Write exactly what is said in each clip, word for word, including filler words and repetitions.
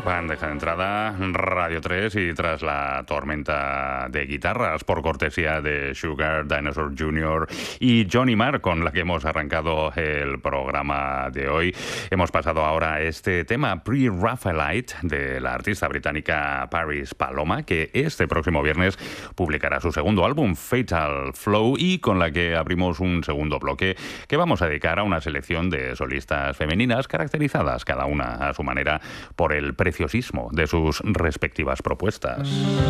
Bandeja de entrada, Radio tres, y tras la tormenta de guitarras por cortesía de Sugar, Dinosaur junior y Johnny Marr, con la que hemos arrancado el programa de hoy, hemos pasado ahora a este tema Pre-Raphaelite de la artista británica Paris Paloma, que este próximo viernes publicará su segundo álbum, Fatal Flow, y con la que abrimos un segundo bloque que vamos a dedicar a una selección de solistas femeninas caracterizadas cada una a su manera por el preciosismo de sus respectivas propuestas.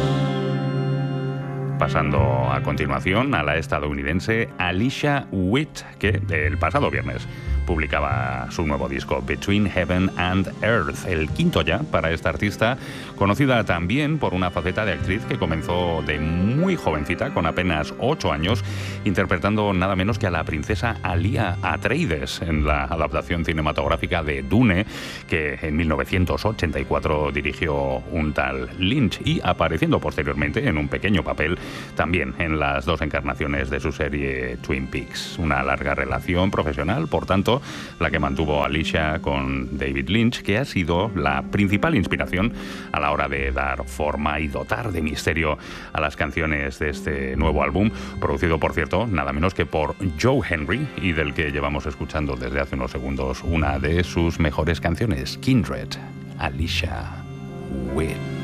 Pasando a continuación a la estadounidense Alicia Witt, que el pasado viernes publicaba su nuevo disco Between Heaven and Earth, el quinto ya para esta artista, conocida también por una faceta de actriz que comenzó de muy jovencita, con apenas ocho años, interpretando nada menos que a la princesa Alia Atreides en la adaptación cinematográfica de Dune, que en mil novecientos ochenta y cuatro dirigió un tal Lynch, y apareciendo posteriormente en un pequeño papel también en las dos encarnaciones de su serie Twin Peaks. Una larga relación profesional, por tanto, la que mantuvo Alicia con David Lynch, que ha sido la principal inspiración a la hora de dar forma y dotar de misterio a las canciones de este nuevo álbum, producido, por cierto, nada menos que por Joe Henry, y del que llevamos escuchando desde hace unos segundos una de sus mejores canciones, Kindred, Alicia Witt.